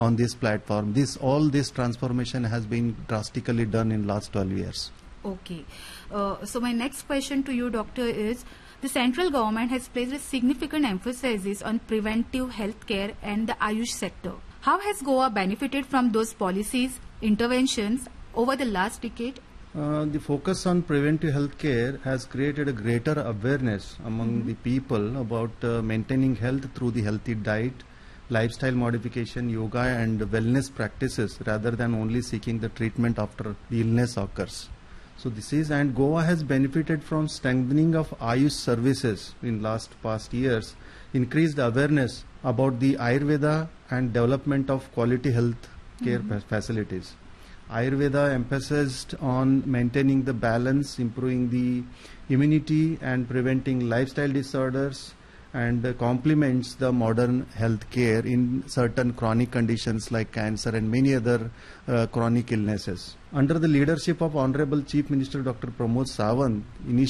on this platform. All this transformation has been drastically done in last 12 years. Okay. So my next question to you, Doctor, is the central government has placed a significant emphasis on preventive health care and the Ayush sector. How has Goa benefited from those policies, interventions over the last decade? The focus on preventive health care has created a greater awareness among the people about maintaining health through the healthy diet, lifestyle modification, yoga and wellness practices rather than only seeking the treatment after the illness occurs. So this is, and Goa has benefited from strengthening of Ayush services in past years, increased awareness about the Ayurveda and development of quality health care facilities. Ayurveda emphasized on maintaining the balance, improving the immunity and preventing lifestyle disorders, and complements the modern health care in certain chronic conditions like cancer and many other chronic illnesses. Under the leadership of Honorable Chief Minister Dr. Pramod Sawant,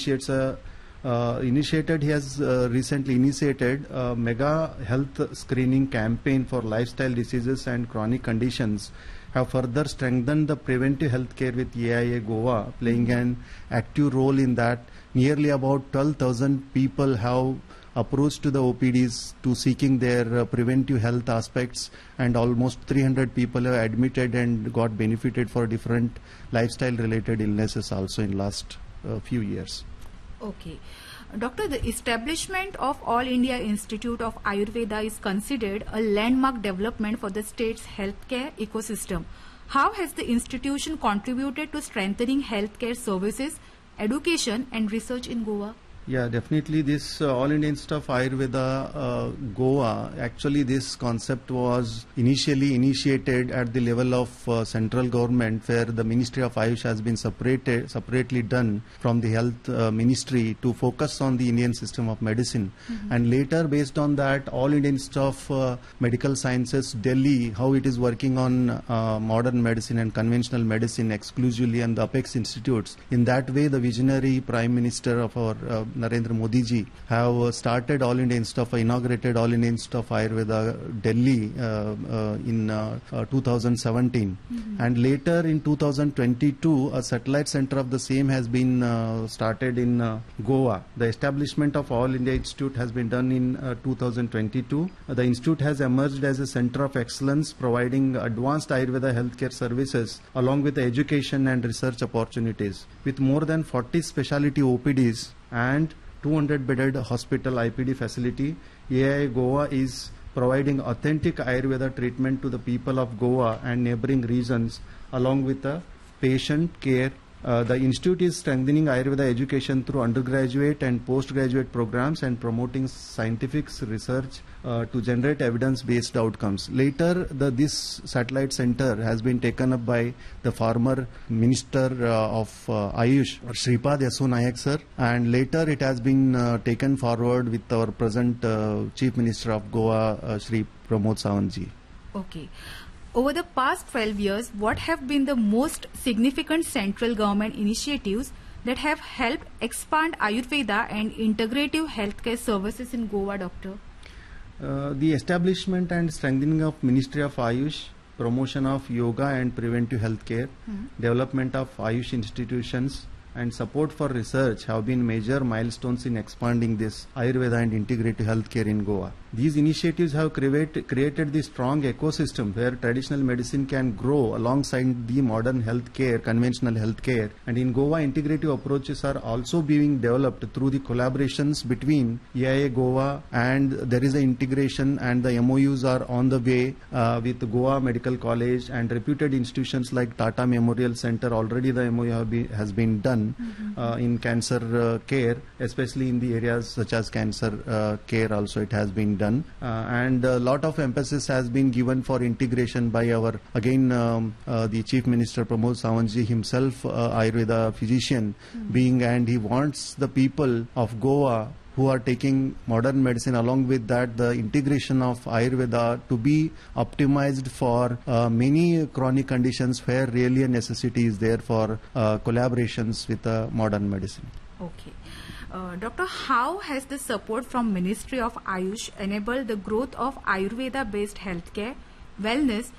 he has recently initiated a mega health screening campaign for lifestyle diseases and chronic conditions, have further strengthened the preventive health care with AIA Goa playing an active role in that. Nearly about 12,000 people have approached to the OPDs to seeking their preventive health aspects, and almost 300 people have admitted and got benefited for different lifestyle related illnesses also in last few years. Okay. Doctor, the establishment of All India Institute of Ayurveda is considered a landmark development for the state's healthcare ecosystem. How has the institution contributed to strengthening healthcare services, education and research in Goa? Yeah, definitely this All India Institute of Ayurveda Goa, actually this concept was initially initiated at the level of central government, where the Ministry of Ayush has been separately done from the health ministry to focus on the Indian system of medicine. And later, based on that, All India Institute of Medical Sciences Delhi, how it is working on modern medicine and conventional medicine exclusively, and the Apex Institutes. In that way, the visionary Prime Minister of our Narendra Modi ji have started inaugurated All India Institute of Ayurveda Delhi in 2017, and later in 2022 a satellite center of the same has been started in Goa. The establishment of All India Institute has been done in 2022. The institute has emerged as a center of excellence, providing advanced Ayurveda healthcare services along with education and research opportunities. With more than 40 specialty OPDs and 200-bedded hospital IPD facility, AIA Goa is providing authentic Ayurveda treatment to the people of Goa and neighboring regions along with the patient care. The institute is strengthening Ayurveda education through undergraduate and postgraduate programs and promoting scientific research to generate evidence-based outcomes. Later, this satellite center has been taken up by the former Minister of Ayush, Shripad Yesso Nayak sir, and later it has been taken forward with our present Chief Minister of Goa, Shri Pramod Sawant ji. Okay. Over the past 12 years, what have been the most significant central government initiatives that have helped expand Ayurveda and integrative healthcare services in Goa, Doctor? The establishment and strengthening of Ministry of Ayush, promotion of yoga and preventive healthcare, development of Ayush institutions, and support for research have been major milestones in expanding this Ayurveda and integrative healthcare in Goa. These initiatives have created the strong ecosystem where traditional medicine can grow alongside the modern healthcare, conventional healthcare. And in Goa, integrative approaches are also being developed through the collaborations between AIA Goa, and there is an integration, and the MOUs are on the way with Goa Medical College and reputed institutions like Tata Memorial Center. Already the MOU has been done in cancer care, especially in the areas such as cancer care also it has been done, and a lot of emphasis has been given for integration by our the Chief Minister Pramod Sawant ji himself, Ayurveda physician being, and he wants the people of Goa who are taking modern medicine, along with that the integration of Ayurveda, to be optimized for many chronic conditions where really a necessity is there for collaborations with modern medicine. Okay. Doctor, how has the support from Ministry of Ayush enabled the growth of Ayurveda-based healthcare, wellness